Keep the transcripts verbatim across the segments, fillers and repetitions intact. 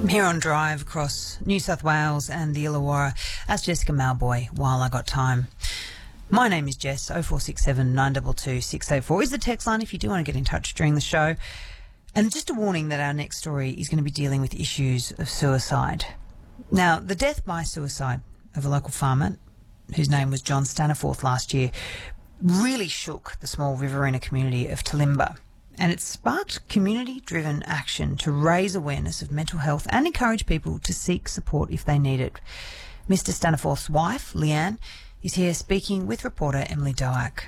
Here on Drive across New South Wales and the Illawarra. That's Jessica Malboy, While I Got Time. My name is Jess. oh four six seven, nine two two, six eight four is the text line if you do want to get in touch during the show. And just a warning that our next story is going to be dealing with issues of suicide. Now, the death by suicide of a local farmer, whose name was John Staniforth last year, really shook the small Riverina community of Talimba. And it sparked community-driven action to raise awareness of mental health and encourage people to seek support if they need it. Mister Staniforth's wife, Leanne, is here speaking with reporter Emily Doak.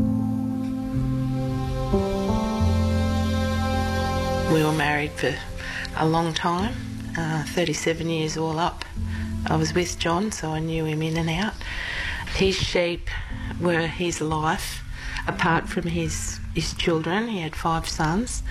We were married for a long time, uh, thirty-seven years all up. I was with John, so I knew him in and out. His sheep were his life. Apart from his, his children, he had five sons.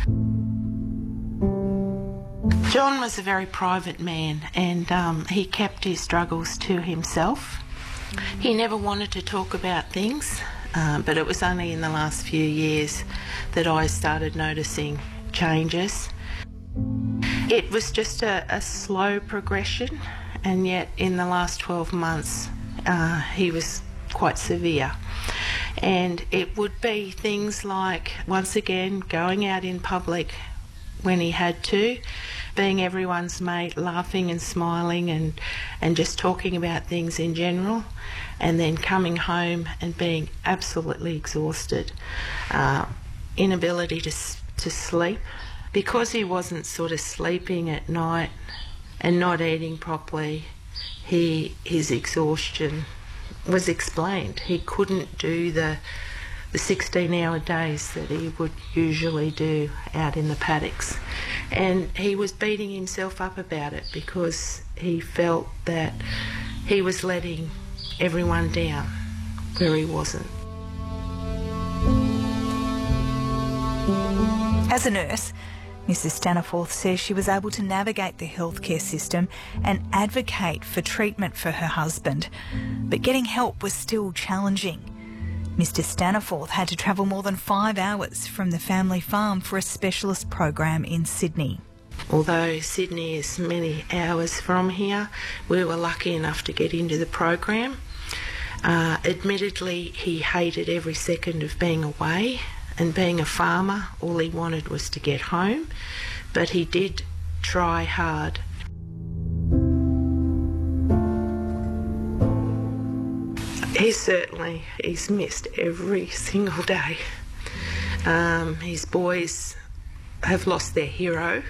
John was a very private man, and um, he kept his struggles to himself. He never wanted to talk about things, uh, but it was only in the last few years that I started noticing changes. It was just a, a slow progression, and yet in the last twelve months uh, he was quite severe. And it would be things like, once again, going out in public when he had to, being everyone's mate, laughing and smiling and, and just talking about things in general, and then coming home and being absolutely exhausted, uh, inability to, to sleep. Because he wasn't sort of sleeping at night and not eating properly, he his exhaustion was explained. He couldn't do the the sixteen hour days that he would usually do out in the paddocks, and he was beating himself up about it because he felt that he was letting everyone down where he wasn't. As a nurse, Missus Staniforth says she was able to navigate the healthcare system and advocate for treatment for her husband. But getting help was still challenging. Mister Staniforth had to travel more than five hours from the family farm for a specialist program in Sydney. Although Sydney is many hours from here, we were lucky enough to get into the program. Uh, admittedly, he hated every second of being away. And being a farmer, all he wanted was to get home, but he did try hard. He certainly, he's missed every single day. Um, his boys have lost their hero.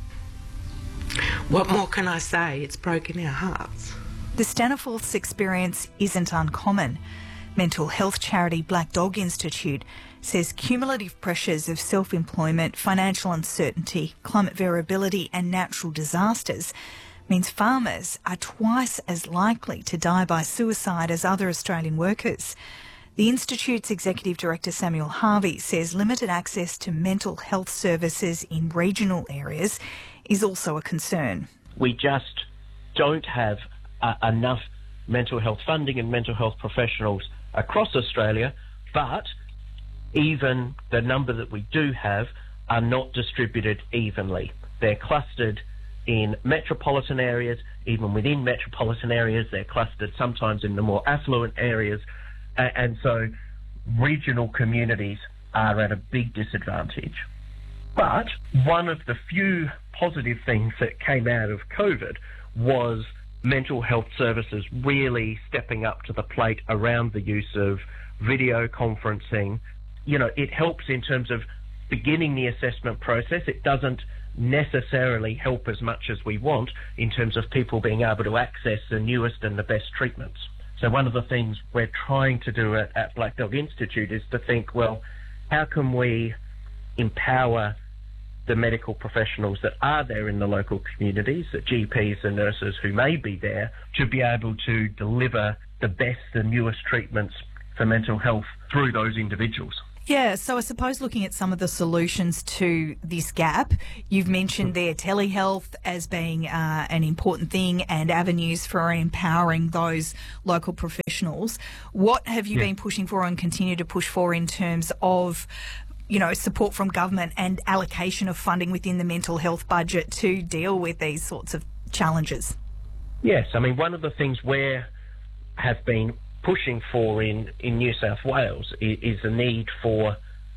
What more can I say? It's broken our hearts. The Staniforth's experience isn't uncommon. Mental health charity Black Dog Institute says cumulative pressures of self-employment, financial uncertainty, climate variability and natural disasters means farmers are twice as likely to die by suicide as other Australian workers. The Institute's Executive Director Samuel Harvey says limited access to mental health services in regional areas is also a concern. We just don't have uh, enough mental health funding and mental health professionals across Australia, but even the number that we do have are not distributed evenly. They're clustered in metropolitan areas. Even within metropolitan areas, they're clustered sometimes in the more affluent areas, and so regional communities are at a big disadvantage. But one of the few positive things that came out of COVID was mental health services really stepping up to the plate around the use of video conferencing. You know, it helps in terms of beginning the assessment process. It doesn't necessarily help as much as we want in terms of people being able to access the newest and the best treatments. So one of the things we're trying to do at, at Black Dog Institute is to think, well, how can we empower the medical professionals that are there in the local communities, the G Ps and nurses who may be there, to be able to deliver the best and newest treatments for mental health through those individuals. Yeah, so I suppose looking at some of the solutions to this gap, you've mentioned there telehealth as being uh, an important thing and avenues for empowering those local professionals. What have you yeah. been pushing for and continue to push for in terms of you know, support from government and allocation of funding within the mental health budget to deal with these sorts of challenges? Yes, I mean, one of the things we have been pushing for in, in New South Wales is, is the need for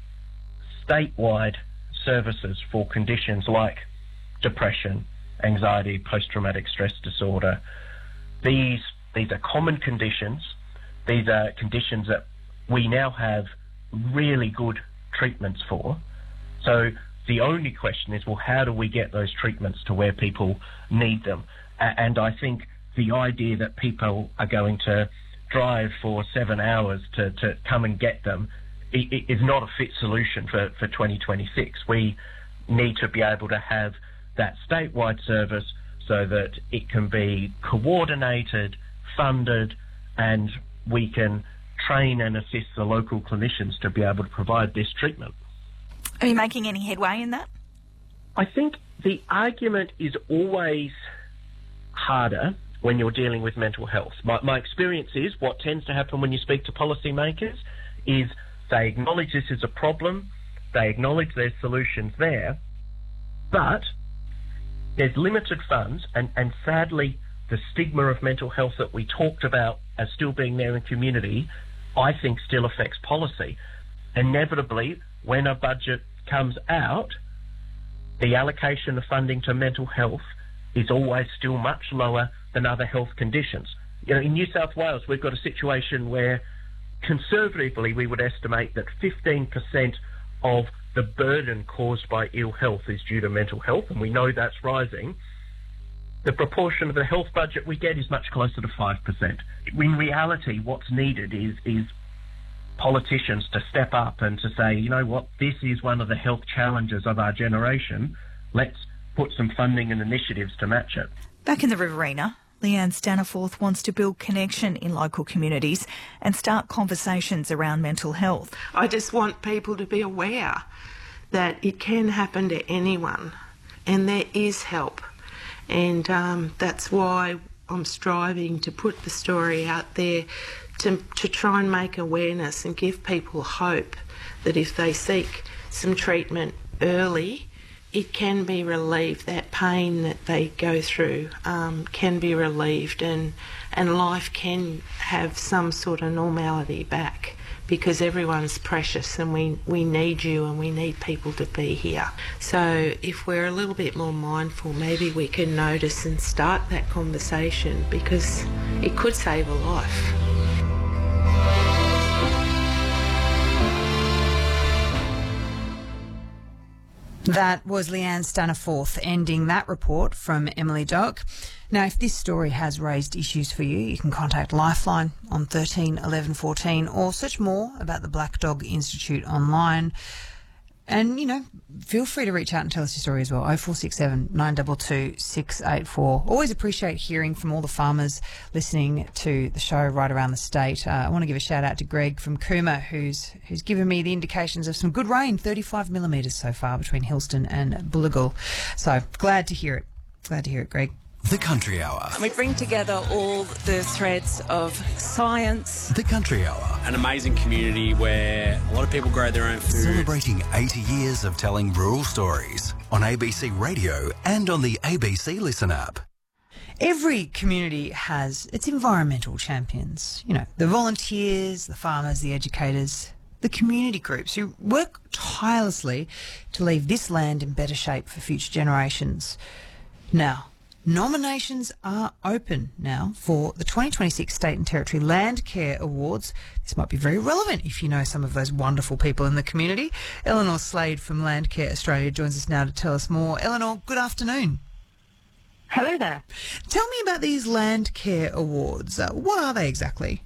statewide services for conditions like depression, anxiety, post-traumatic stress disorder. These these are common conditions. These are conditions that we now have really good treatments for. So the only question is, well, how do we get those treatments to where people need them? And I think the idea that people are going to drive for seven hours to, to come and get them is not a fit solution for, for twenty twenty-six. We need to be able to have that statewide service so that it can be coordinated, funded, and we can train and assist the local clinicians to be able to provide this treatment. Are you making any headway in that? I think the argument is always harder when you're dealing with mental health. My, my experience is what tends to happen when you speak to policymakers is they acknowledge this is a problem, they acknowledge there's solutions there, but there's limited funds, and, and sadly the stigma of mental health that we talked about as still being there in community, I think still affects policy. Inevitably, when a budget comes out, the allocation of funding to mental health is always still much lower than other health conditions. You know, in New South Wales, we've got a situation where conservatively we would estimate that fifteen percent of the burden caused by ill health is due to mental health, and we know that's rising. The proportion of the health budget we get is much closer to five percent. In reality, what's needed is, is politicians to step up and to say, you know what, this is one of the health challenges of our generation. Let's put some funding and initiatives to match it. Back in the Riverina, Leanne Staniforth wants to build connection in local communities and start conversations around mental health. I just want people to be aware that it can happen to anyone and there is help. And um, that's why I'm striving to put the story out there to, to try and make awareness and give people hope that if they seek some treatment early, it can be relieved. That pain that they go through um, can be relieved, and and life can have some sort of normality back, because everyone's precious and we, we need you and we need people to be here. So if we're a little bit more mindful, maybe we can notice and start that conversation, because it could save a life. That was Leanne Staniforth ending that report from Emily Doak. Now, if this story has raised issues for you, you can contact Lifeline on thirteen eleven fourteen or search more about the Black Dog Institute online. And, you know, feel free to reach out and tell us your story as well. oh four six seven, nine two two, six eight four. Always appreciate hearing from all the farmers listening to the show right around the state. Uh, I want to give a shout out to Greg from Cooma, who's who's given me the indications of some good rain, thirty-five millimetres so far between Hillston and Bullagal. So glad to hear it. Glad to hear it, Greg. The Country Hour. We bring together all the threads of science. The Country Hour. An amazing community where a lot of people grow their own food. Celebrating eighty years of telling rural stories on A B C Radio and on the A B C Listen app. Every community has its environmental champions. You know, the volunteers, the farmers, the educators, the community groups who work tirelessly to leave this land in better shape for future generations. Now, nominations are open now for the twenty twenty-six State and Territory Landcare Awards. This might be very relevant if you know some of those wonderful people in the community. Eleanor Slade from Landcare Australia joins us now to tell us more. Eleanor, good afternoon. Hello there. Tell me about these Landcare Awards. Uh, what are they exactly?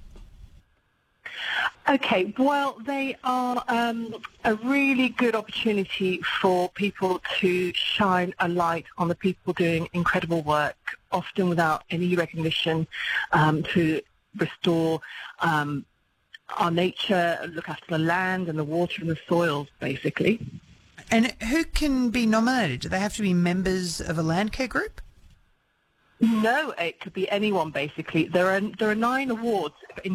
Okay, well, they are um, a really good opportunity for people to shine a light on the people doing incredible work, often without any recognition, um, to restore um, our nature, look after the land and the water and the soils, basically. And who can be nominated? Do they have to be members of a Landcare group? No, it could be anyone, basically. There are there are nine awards in